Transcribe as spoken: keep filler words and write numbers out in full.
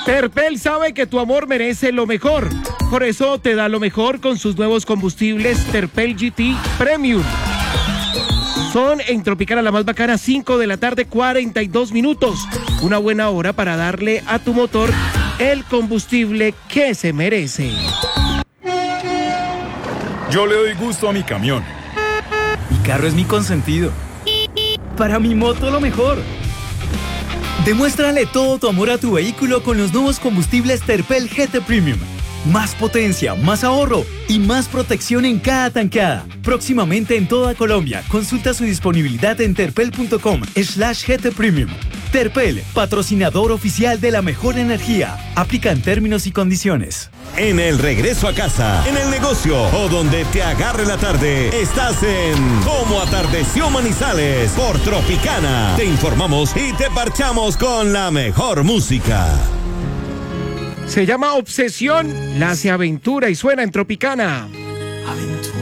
Terpel sabe que tu amor merece lo mejor. Por eso te da lo mejor con sus nuevos combustibles Terpel G T Premium. Son en Tropicana la más bacana, cinco de la tarde, cuarenta y dos minutos. Una buena hora para darle a tu motor el combustible que se merece. Yo le doy gusto a mi camión. Mi carro es mi consentido. Para mi moto lo mejor. Demuéstrale todo tu amor a tu vehículo con los nuevos combustibles Terpel G T Premium. Más potencia, más ahorro y más protección en cada tanqueada. Próximamente en toda Colombia. Consulta su disponibilidad en terpel.com slash GT Premium. Terpel, patrocinador oficial de la mejor energía. Aplican términos y condiciones. En el regreso a casa, en el negocio o donde te agarre la tarde, estás en Cómo Atardeció Manizales por Tropicana. Te informamos y te parchamos con la mejor música. Se llama Obsesión, la hace Aventura y suena en Tropicana. Aventura.